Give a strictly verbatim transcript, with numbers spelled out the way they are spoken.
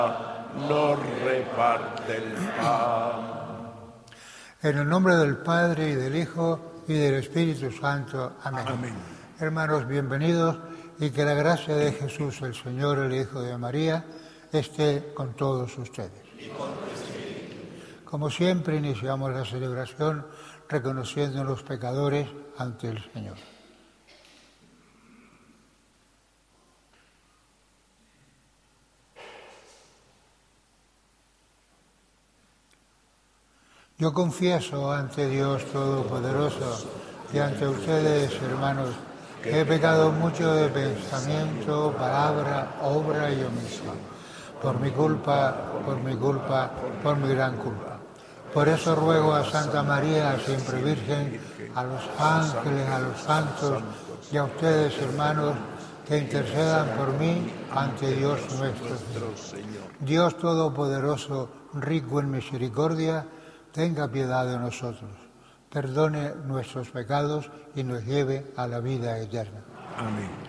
nos reparte el pan. En el nombre del Padre, y del Hijo, y del Espíritu Santo. Amén. Amén. Hermanos, bienvenidos, y que la gracia de Jesús, el Señor, el Hijo de María, esté con todos ustedes. Y con tu espíritu. Como siempre, iniciamos la celebración reconociendo a los pecadores ante el Señor. Yo confieso ante Dios Todopoderoso y ante ustedes, hermanos, que he pecado mucho de pensamiento, palabra, obra y omisión. Por mi culpa, por mi culpa, por mi gran culpa. Por eso ruego a Santa María, siempre Virgen, a los ángeles, a los santos y a ustedes, hermanos, que intercedan por mí ante Dios nuestro Señor. Dios Todopoderoso, rico en misericordia, tenga piedad de nosotros, perdone nuestros pecados y nos lleve a la vida eterna. Amén.